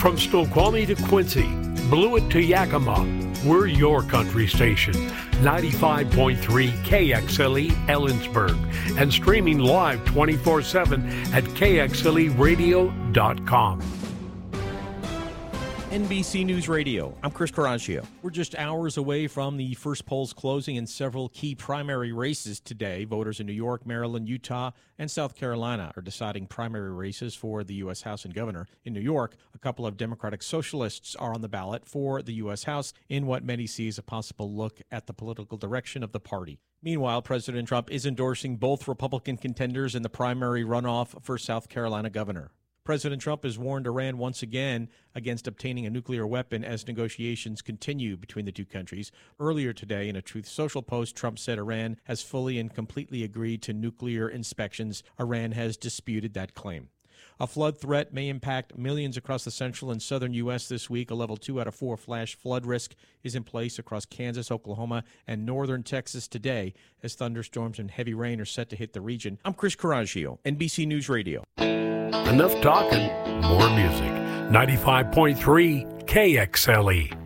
From Snoqualmie to Quincy, Blewett to Yakima, we're your country station. 95.3 KXLE Ellensburg and streaming live 24/7 at kxleradio.com. NBC News Radio, I'm Chris Coraggio. We're just hours away from the first polls closing in several key primary races today. Voters in New York, Maryland, Utah, and South Carolina are deciding primary races for the U.S. House and Governor. In New York, a couple of Democratic socialists are on the ballot for the U.S. House in what many see as a possible look at the political direction of the party. Meanwhile, President Trump is endorsing both Republican contenders in the primary runoff for South Carolina governor. President Trump has warned Iran once again against obtaining a nuclear weapon as negotiations continue between the two countries. Earlier today, in a Truth Social post, Trump said Iran has fully and completely agreed to nuclear inspections. Iran has disputed that claim. A flood threat may impact millions across the central and southern U.S. this week. A level 2 out of 4 flash flood risk is in place across Kansas, Oklahoma, and northern Texas today as thunderstorms and heavy rain are set to hit the region. I'm Chris Coraggio, NBC News Radio. Enough talking, more music. 95.3 KXLE.